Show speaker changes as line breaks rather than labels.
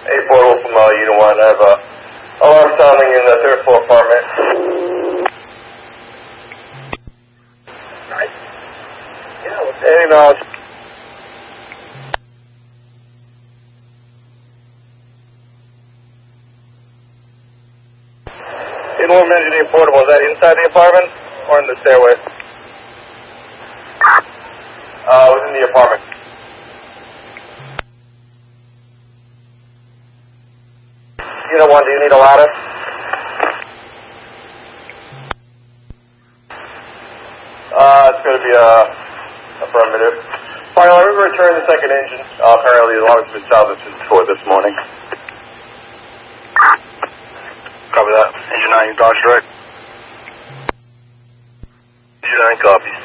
8 portable from Unit 1. I have a alarm sounding in the 3rd floor apartment.
Nice.
Yeah, acknowledge. In 1 minute, portable, is that inside the apartment or in the stairway? Within the apartment. Unit 1, do you need a ladder? It's going to be affirmative. Fine, let me return the 2nd engine. Apparently, the alarm has been salvaged for this morning. Copy that. Engine 9, you Dodge direct. Engine 9, copy.